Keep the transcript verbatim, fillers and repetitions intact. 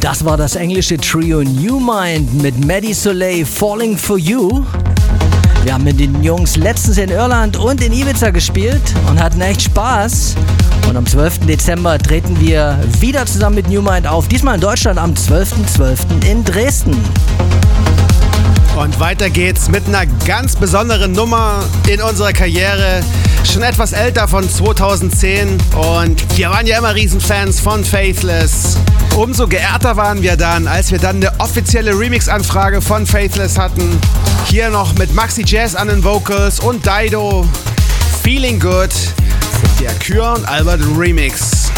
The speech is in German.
Das war das englische Trio New Mind mit Maddie Soleil, Falling for You. Wir haben mit den Jungs letztens in Irland und in Ibiza gespielt und hatten echt Spaß. Und am zwölften Dezember treten wir wieder zusammen mit New Mind auf, diesmal in Deutschland am zwölften zwölften in Dresden. Und weiter geht's mit einer ganz besonderen Nummer in unserer Karriere. Schon etwas älter, von zweitausendzehn. Und wir waren ja immer Riesenfans von Faithless. Umso geehrter waren wir dann, als wir dann eine offizielle Remix-Anfrage von Faithless hatten. Hier noch mit Maxi Jazz an den Vocals und Dido. Feeling Good. Der Kür und Albert Remix.